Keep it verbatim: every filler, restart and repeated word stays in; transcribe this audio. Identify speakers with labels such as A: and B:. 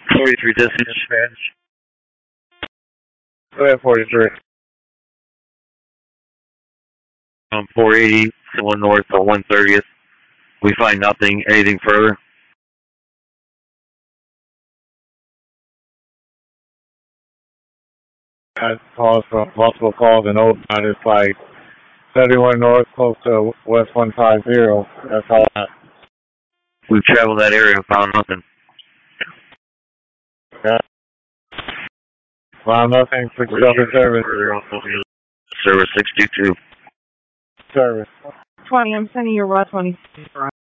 A: forty-three dispatch. Go ahead, forty-three. Um, four eighty, one north on one thirtieth. We find nothing. Anything further? I calls from multiple calls and old it's like seventy-one north, close to West one fifty. That's all that. We've traveled that area and found nothing. Yeah. Found nothing for service. Service six two two. Service.
B: twenty, I'm sending you raw twenty.